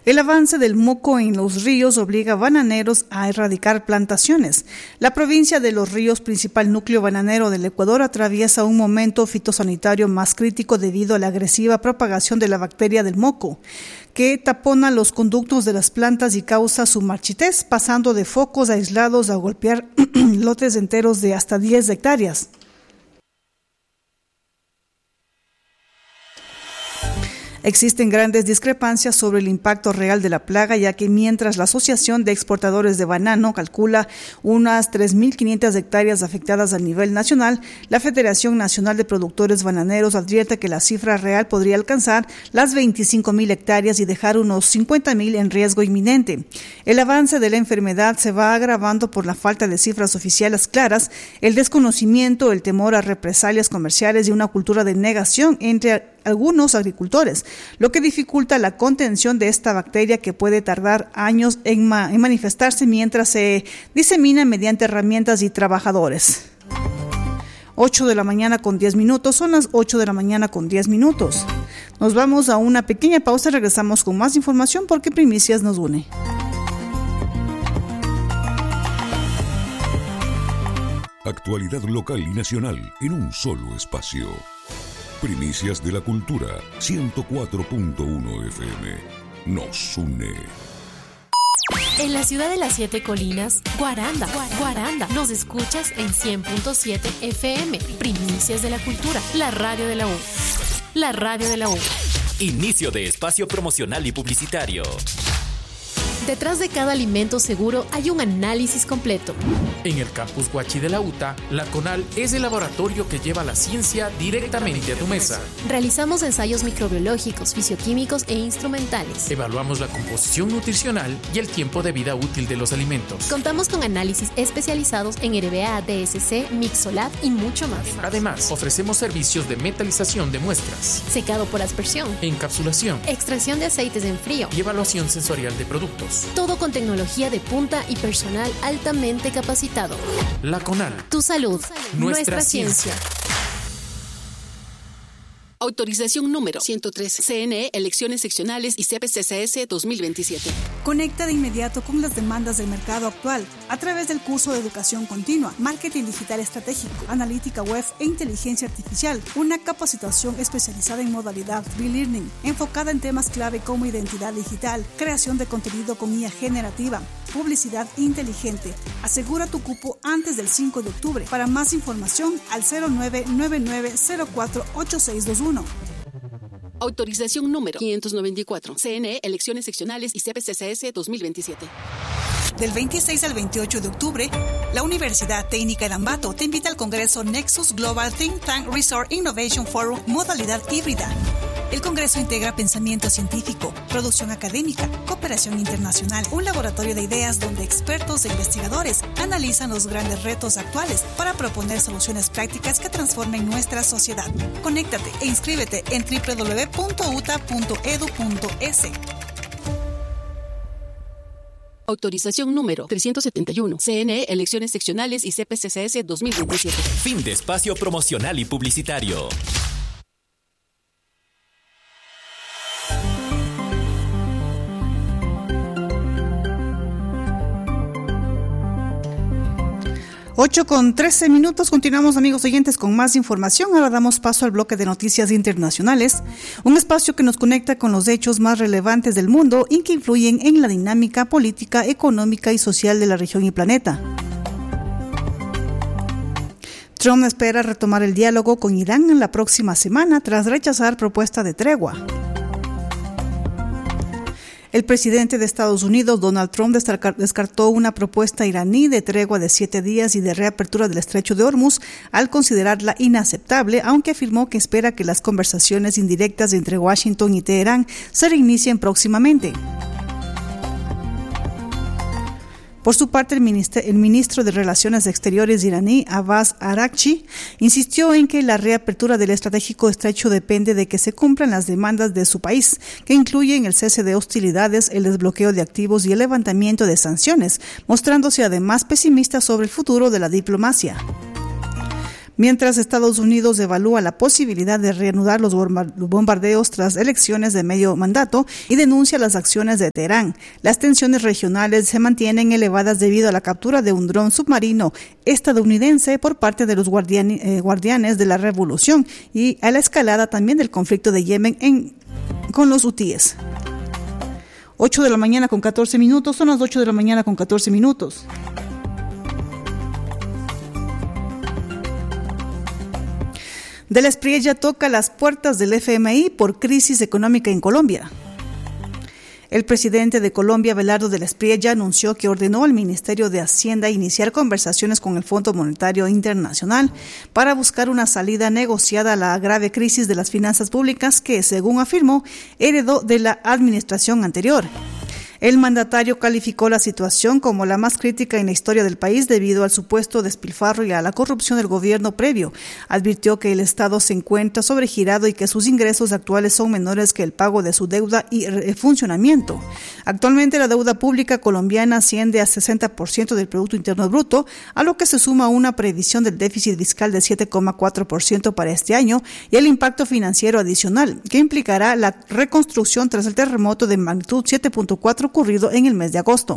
El avance del moco en los ríos obliga a bananeros a erradicar plantaciones. La provincia de Los Ríos, principal núcleo bananero del Ecuador, atraviesa un momento fitosanitario más crítico debido a la agresiva propagación de la bacteria del moco, que tapona los conductos de las plantas y causa su marchitez, pasando de focos aislados a golpear lotes enteros de hasta 10 hectáreas. Existen grandes discrepancias sobre el impacto real de la plaga, ya que mientras la Asociación de Exportadores de Banano calcula unas 3.500 hectáreas afectadas a nivel nacional, la Federación Nacional de Productores Bananeros advierte que la cifra real podría alcanzar las 25.000 hectáreas y dejar unos 50.000 en riesgo inminente. El avance de la enfermedad se va agravando por la falta de cifras oficiales claras, el desconocimiento, el temor a represalias comerciales y una cultura de negación entre algunos agricultores, lo que dificulta la contención de esta bacteria que puede tardar años en manifestarse mientras se disemina mediante herramientas y trabajadores. 8 de la mañana con 10 minutos, son las 8 de la mañana con 10 minutos. Nos vamos a una pequeña pausa y regresamos con más información porque Primicias nos une. Actualidad local y nacional en un solo espacio. Primicias de la Cultura, 104.1 FM. Nos une. En la ciudad de las 7 colinas, Guaranda. Nos escuchas en 100.7 FM. Primicias de la Cultura, la radio de la U. Inicio de espacio promocional y publicitario. Detrás de cada alimento seguro hay un análisis completo. En el campus Huachi de la UTA, la CONAL es el laboratorio que lleva la ciencia directamente a tu mesa. Realizamos ensayos microbiológicos, fisioquímicos e instrumentales. Evaluamos la composición nutricional y el tiempo de vida útil de los alimentos. Contamos con análisis especializados en RBA, DSC, Mixolab y mucho más. Además, ofrecemos servicios de metalización de muestras, secado por aspersión, encapsulación, extracción de aceites en frío y evaluación sensorial de productos. Todo con tecnología de punta y personal altamente capacitado. La CONAL. Tu salud, nuestra ciencia. Autorización número 103. CNE, Elecciones Seccionales y CPCCS 2027. Conecta de inmediato con las demandas del mercado actual a través del curso de educación continua, marketing digital estratégico, analítica web e inteligencia artificial. Una capacitación especializada en modalidad e-learning, enfocada en temas clave como identidad digital, creación de contenido con IA generativa, publicidad inteligente. Asegura tu cupo antes del 5 de octubre. Para más información, al 0999048621. Autorización número 594. CNE, Elecciones Seccionales y CPCCS 2027. Del 26 al 28 de octubre, la Universidad Técnica de Ambato te invita al Congreso Nexus Global Think Tank Resort Innovation Forum modalidad híbrida. El Congreso integra pensamiento científico, producción académica, cooperación internacional, un laboratorio de ideas donde expertos e investigadores analizan los grandes retos actuales para proponer soluciones prácticas que transformen nuestra sociedad. Conéctate e inscríbete en www.uta.edu.es. Autorización número 371. CNE, Elecciones Seccionales y CPCCS 2027. Fin de espacio promocional y publicitario. Ocho con 13 minutos, continuamos amigos oyentes con más información. Ahora damos paso al bloque de noticias internacionales, un espacio que nos conecta con los hechos más relevantes del mundo y que influyen en la dinámica política, económica y social de la región y planeta. Trump espera retomar el diálogo con Irán en la próxima semana tras rechazar propuesta de tregua. El presidente de Estados Unidos, Donald Trump, descartó una propuesta iraní de tregua de 7 días y de reapertura del estrecho de Hormuz al considerarla inaceptable, aunque afirmó que espera que las conversaciones indirectas entre Washington y Teherán se reinicien próximamente. Por su parte, el ministro de Relaciones Exteriores iraní, Abbas Araghchi, insistió en que la reapertura del estratégico estrecho depende de que se cumplan las demandas de su país, que incluyen el cese de hostilidades, el desbloqueo de activos y el levantamiento de sanciones, mostrándose además pesimista sobre el futuro de la diplomacia. mientras Estados Unidos evalúa la posibilidad de reanudar los bombardeos tras elecciones de medio mandato y denuncia las acciones de Teherán. Las tensiones regionales se mantienen elevadas debido a la captura de un dron submarino estadounidense por parte de los guardianes de la revolución y a la escalada también del conflicto de Yemen con los hutíes. 8 de la mañana con 14 minutos, son las 8 de la mañana con 14 minutos. De la Espriella toca las puertas del FMI por crisis económica en Colombia. El presidente de Colombia, Abelardo de la Espriella, anunció que ordenó al Ministerio de Hacienda iniciar conversaciones con el Fondo Monetario Internacional para buscar una salida negociada a la grave crisis de las finanzas públicas que, según afirmó, heredó de la administración anterior. El mandatario calificó la situación como la más crítica en la historia del país debido al supuesto despilfarro y a la corrupción del gobierno previo. Advirtió que el Estado se encuentra sobregirado y que sus ingresos actuales son menores que el pago de su deuda y funcionamiento. Actualmente la deuda pública colombiana asciende a 60% del Producto Interno Bruto, a lo que se suma una previsión del déficit fiscal de 7,4% para este año y el impacto financiero adicional, que implicará la reconstrucción tras el terremoto de magnitud 7.4 ocurrido en el mes de agosto.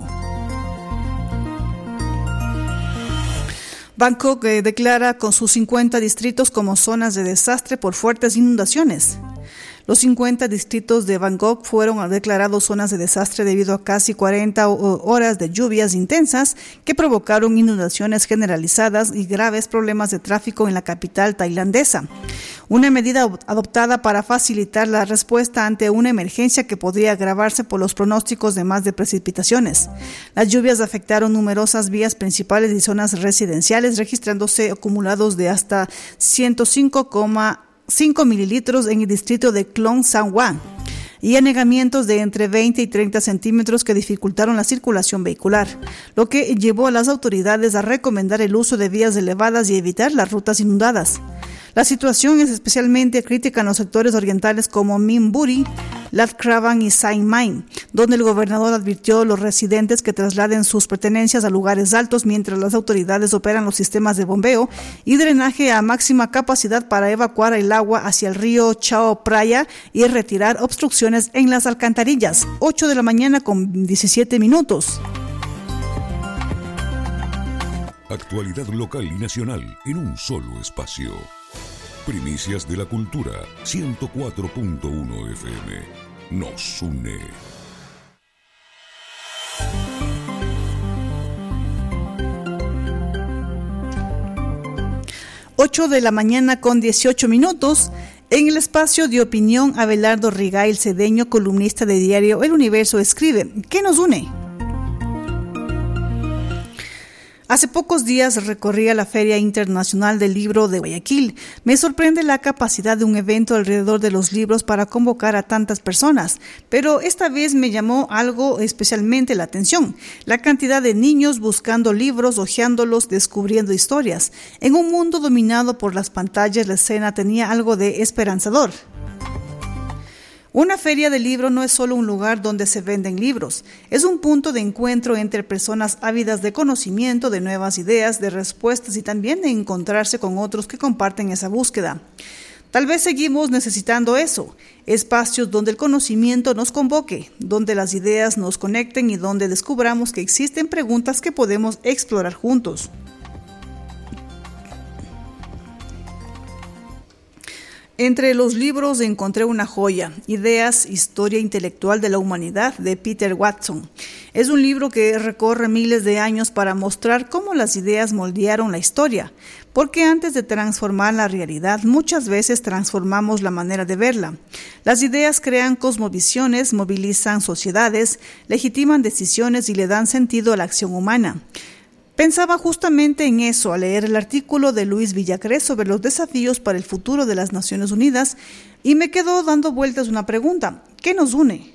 Bangkok declara con sus 50 distritos como zonas de desastre por fuertes inundaciones. Los 50 distritos de Bangkok fueron declarados zonas de desastre debido a casi 40 horas de lluvias intensas que provocaron inundaciones generalizadas y graves problemas de tráfico en la capital tailandesa. Una medida adoptada para facilitar la respuesta ante una emergencia que podría agravarse por los pronósticos de más de precipitaciones. Las lluvias afectaron numerosas vías principales y zonas residenciales, registrándose acumulados de hasta 105,5 mililitros en el distrito de Klong Sang-Wan y anegamientos de entre 20 y 30 centímetros que dificultaron la circulación vehicular, lo que llevó a las autoridades a recomendar el uso de vías elevadas y evitar las rutas inundadas. La situación es especialmente crítica en los sectores orientales como Minburi, Lat Kraban y Saint Main, donde el gobernador advirtió a los residentes que trasladen sus pertenencias a lugares altos mientras las autoridades operan los sistemas de bombeo y drenaje a máxima capacidad para evacuar el agua hacia el río Chao Phraya y retirar obstrucciones en las alcantarillas. 8 de la mañana con 17 minutos. Actualidad local y nacional en un solo espacio. Primicias de la Cultura, 104.1 FM. Nos une. Ocho de la mañana con 18 minutos. En el espacio de opinión, Abelardo Rigail Cedeño, columnista de diario El Universo, escribe: ¿qué nos une? Hace pocos días recorría la Feria Internacional del Libro de Guayaquil. Me sorprende la capacidad de un evento alrededor de los libros para convocar a tantas personas, pero esta vez me llamó algo especialmente la atención: la cantidad de niños buscando libros, hojeándolos, descubriendo historias. En un mundo dominado por las pantallas, la escena tenía algo de esperanzador. Una feria de libro no es solo un lugar donde se venden libros, es un punto de encuentro entre personas ávidas de conocimiento, de nuevas ideas, de respuestas y también de encontrarse con otros que comparten esa búsqueda. Tal vez seguimos necesitando eso, espacios donde el conocimiento nos convoque, donde las ideas nos conecten y donde descubramos que existen preguntas que podemos explorar juntos. Entre los libros encontré una joya, Ideas, Historia Intelectual de la Humanidad, de Peter Watson. Es un libro que recorre miles de años para mostrar cómo las ideas moldearon la historia, porque antes de transformar la realidad, muchas veces transformamos la manera de verla. Las ideas crean cosmovisiones, movilizan sociedades, legitiman decisiones y le dan sentido a la acción humana. Pensaba justamente en eso al leer el artículo de Luis Villacrés sobre los desafíos para el futuro de las Naciones Unidas y me quedó dando vueltas una pregunta: ¿qué nos une?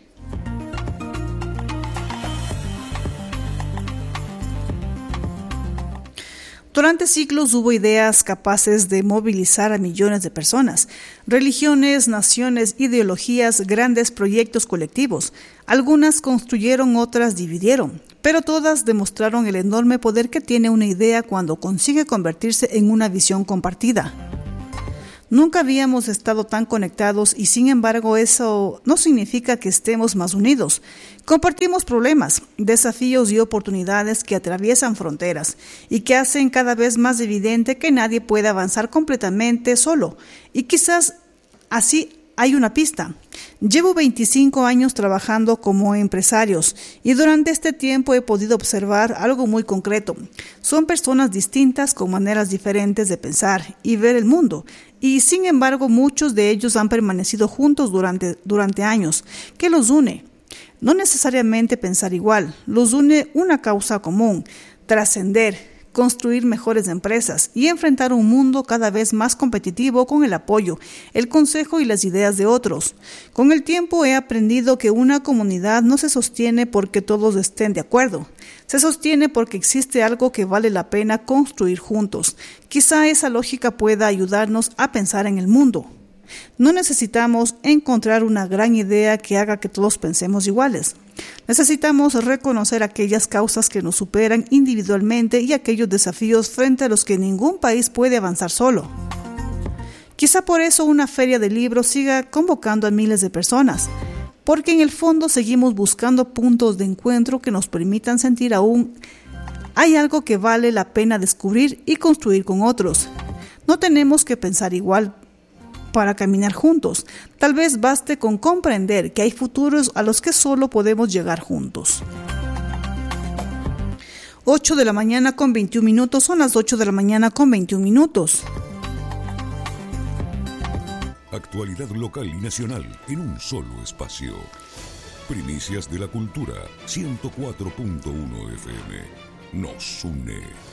Durante siglos hubo ideas capaces de movilizar a millones de personas, religiones, naciones, ideologías, grandes proyectos colectivos. Algunas construyeron, otras dividieron, pero todas demostraron el enorme poder que tiene una idea cuando consigue convertirse en una visión compartida. Nunca habíamos estado tan conectados y sin embargo eso no significa que estemos más unidos. Compartimos problemas, desafíos y oportunidades que atraviesan fronteras y que hacen cada vez más evidente que nadie puede avanzar completamente solo. Y quizás así hay una pista. Llevo 25 años trabajando como empresarios y durante este tiempo he podido observar algo muy concreto. Son personas distintas con maneras diferentes de pensar y ver el mundo. Y sin embargo, muchos de ellos han permanecido juntos durante años. ¿Qué los une? No necesariamente pensar igual, los une una causa común, trascender, construir mejores empresas y enfrentar un mundo cada vez más competitivo con el apoyo, el consejo y las ideas de otros. Con el tiempo he aprendido que una comunidad no se sostiene porque todos estén de acuerdo. Se sostiene porque existe algo que vale la pena construir juntos. Quizá esa lógica pueda ayudarnos a pensar en el mundo. No necesitamos encontrar una gran idea que haga que todos pensemos iguales. Necesitamos reconocer aquellas causas que nos superan individualmente y aquellos desafíos frente a los que ningún país puede avanzar solo. Quizá por eso una feria de libros siga convocando a miles de personas, porque en el fondo seguimos buscando puntos de encuentro que nos permitan sentir aún hay algo que vale la pena descubrir y construir con otros. No tenemos que pensar igual para caminar juntos. Tal vez baste con comprender que hay futuros a los que solo podemos llegar juntos. 8 de la mañana con 21 minutos, son las 8 de la mañana con 21 minutos. Actualidad local y nacional en un solo espacio. Primicias de la Cultura, 104.1 FM. Nos une.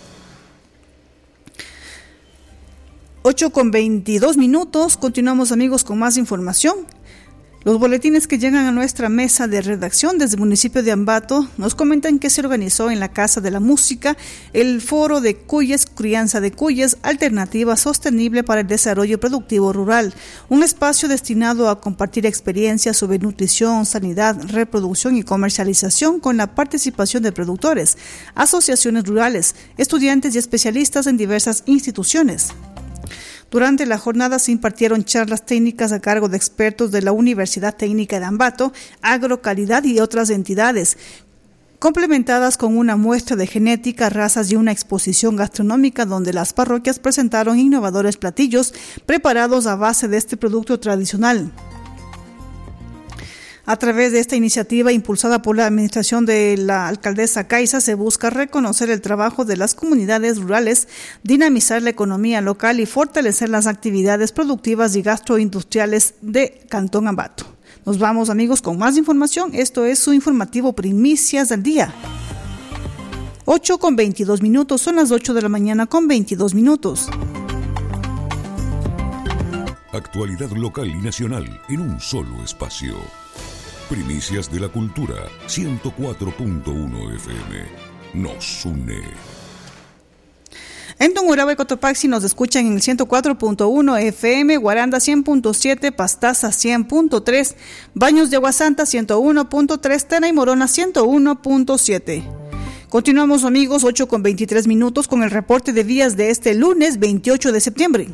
8 con 22 minutos, continuamos amigos con más información. Los boletines que llegan a nuestra mesa de redacción desde el municipio de Ambato nos comentan que se organizó en la Casa de la Música el Foro de Cuyes, Crianza de Cuyes, Alternativa Sostenible para el Desarrollo Productivo Rural, un espacio destinado a compartir experiencias sobre nutrición, sanidad, reproducción y comercialización con la participación de productores, asociaciones rurales, estudiantes y especialistas en diversas instituciones. Durante la jornada se impartieron charlas técnicas a cargo de expertos de la Universidad Técnica de Ambato, Agrocalidad y otras entidades, complementadas con una muestra de genética, razas y una exposición gastronómica donde las parroquias presentaron innovadores platillos preparados a base de este producto tradicional. A través de esta iniciativa impulsada por la administración de la alcaldesa Caiza se busca reconocer el trabajo de las comunidades rurales, dinamizar la economía local y fortalecer las actividades productivas y gastroindustriales de Cantón Ambato. Nos vamos amigos con más información. Esto es su informativo Primicias del Día. 8 con 22 minutos, son las 8 de la mañana con 22 minutos. Actualidad local y nacional en un solo espacio. Primicias de la Cultura, 104.1 FM. Nos une. En Tungurahua y Cotopaxi nos escuchan en el 104.1 FM, Guaranda 100.7, Pastaza 100.3, Baños de Agua Santa 101.3, Tena y Morona 101.7. Continuamos amigos, 8 con 23 minutos con el reporte de vías de este lunes 28 de septiembre.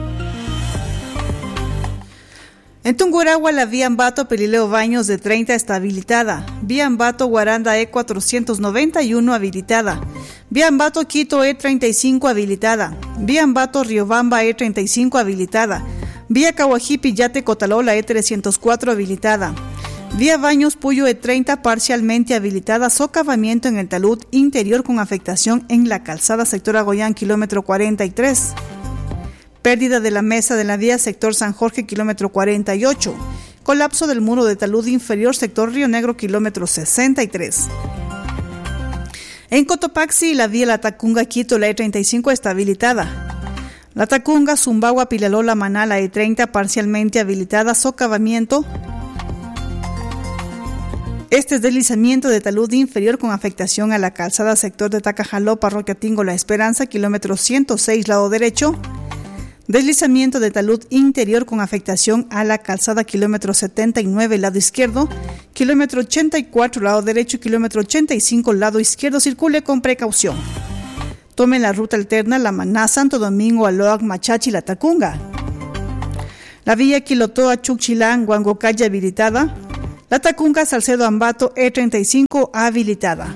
En Tungurahua, la vía Ambato-Pelileo Baños de 30 está habilitada. Vía Ambato-Guaranda E491 habilitada. Vía Ambato-Quito E35 habilitada. Vía Ambato-Riobamba E35 habilitada. Vía Cahuajipi-Yate-Cotalola E304 habilitada. Vía Baños Puyo E30 parcialmente habilitada. Socavamiento en el talud interior con afectación en la calzada sector Agoyán, kilómetro 43. Pérdida de la mesa de la vía sector San Jorge, kilómetro 48. Colapso del muro de talud inferior, sector Río Negro, kilómetro 63. En Cotopaxi, la vía La Tacunga-Quito, la E35 está habilitada. La Tacunga, Zumbagua, Pilalola, Manala, E30 parcialmente habilitada. Socavamiento Este es deslizamiento de talud inferior con afectación a la calzada sector de Tacajaló, parroquia Tingo La Esperanza, kilómetro 106, lado derecho. Deslizamiento de talud interior con afectación a la calzada kilómetro 79, lado izquierdo, kilómetro 84, lado derecho y kilómetro 85, lado izquierdo. Circule con precaución. Tome la ruta alterna La Maná, Santo Domingo, Aloac, Machachi, La Tacunga. La vía Quilotoa, Chuchilán, Huangocaya habilitada. La Tacunga, Salcedo, Ambato, E35 habilitada.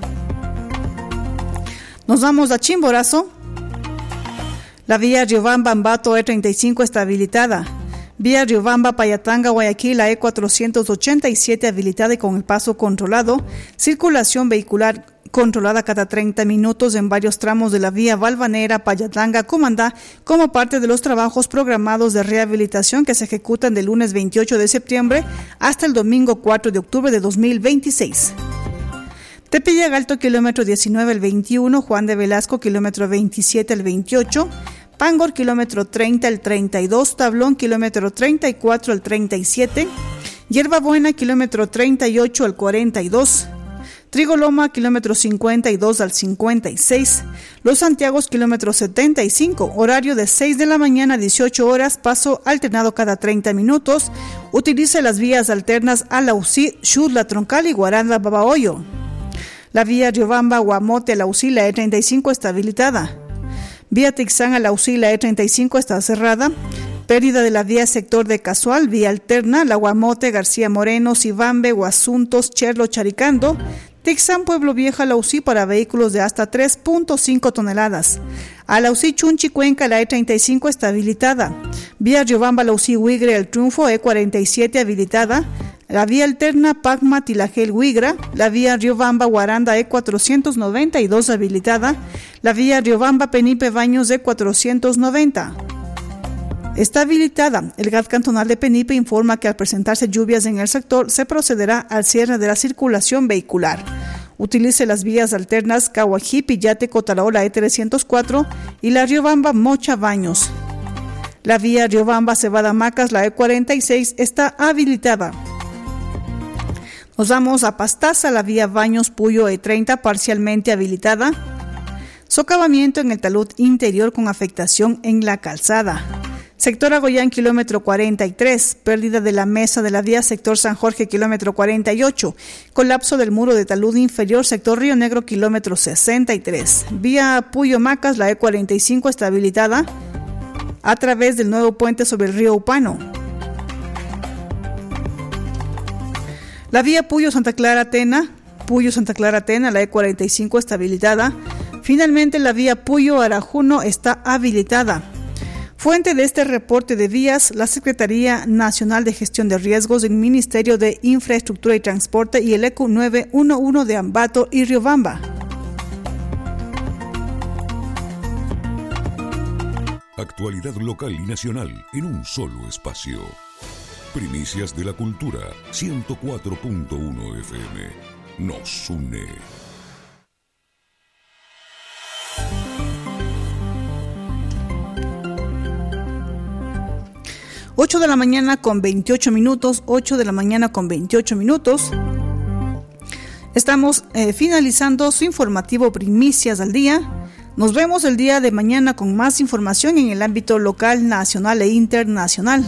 Nos vamos a Chimborazo. La vía Riobamba, Ambato, E35 está habilitada. Vía Riobamba, Payatanga, Guayaquil, la E487 habilitada y con el paso controlado. Circulación vehicular controlada cada 30 minutos en varios tramos de la vía Valvanera, Payatanga, Comandá, como parte de los trabajos programados de rehabilitación que se ejecutan del lunes 28 de septiembre hasta el domingo 4 de octubre de 2026. Tepeyagalto, kilómetro 19 al 21, Juan de Velasco, kilómetro 27 al 28, Pangor, kilómetro 30 al 32, Tablón, kilómetro 34 al 37, Hierbabuena, kilómetro 38 al 42, Trigoloma, kilómetro 52 al 56, Los Santiagos, kilómetro 75, horario de 6 de la mañana a 18 horas, paso alternado cada 30 minutos. Utilice las vías alternas a la UCI, Xutla, Troncal y Guaranda, Babahoyo. La vía Riobamba, Guamote, la UCI, la E35 está habilitada. Vía Tixán a la UCI, la E35 está cerrada. Pérdida de la vía sector de Casual, vía alterna, la Guamote, García Moreno, Sibambe, Guasuntos, Cherlo, Charicando. Tixán, Pueblo Vieja, la UCI para vehículos de hasta 3.5 toneladas. A la UCI Chunchi, Cuenca, la E35 está habilitada. Vía Riobamba, la UCI Huigre, El Triunfo, E47 habilitada. La vía alterna Pacma, Tilajel, Huigra. La vía Riobamba, Guaranda, E492 habilitada. La vía Riobamba, Penipe, Baños, E490. Está habilitada. El GAT cantonal de Penipe informa que al presentarse lluvias en el sector se procederá al cierre de la circulación vehicular. Utilice las vías alternas Cahuají, Pillate, Cotalaola, E304 y la Riobamba, Mocha, Baños. La vía Riobamba, Cebada, Macas, la E46 está habilitada. Nos vamos a Pastaza, la vía Baños, Puyo, E30 parcialmente habilitada. Socavamiento en el talud interior con afectación en la calzada. Sector Agoyán, kilómetro 43, pérdida de la mesa de la vía sector San Jorge, kilómetro 48, colapso del muro de talud inferior, sector Río Negro, kilómetro 63. Vía Puyo Macas, la E45 está habilitada a través del nuevo puente sobre el río Upano. La vía Puyo Santa Clara Tena, la E45 está habilitada. Finalmente, la vía Puyo Arajuno está habilitada. Fuente de este reporte de vías, la Secretaría Nacional de Gestión de Riesgos del Ministerio de Infraestructura y Transporte y el ECU 911 de Ambato y Riobamba. Actualidad local y nacional en un solo espacio. Primicias de la Cultura, 104.1 FM. Nos une. 8 de la mañana con 28 minutos, 8 de la mañana con 28 minutos. Estamos finalizando su informativo Primicias al Día. Nos vemos el día de mañana con más información en el ámbito local, nacional e internacional.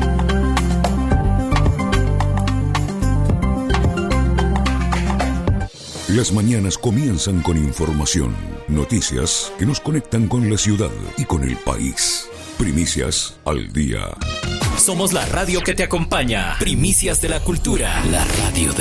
Las mañanas comienzan con información, noticias que nos conectan con la ciudad y con el país. Primicias al Día. Somos la radio que te acompaña. Primicias de la Cultura. La radio de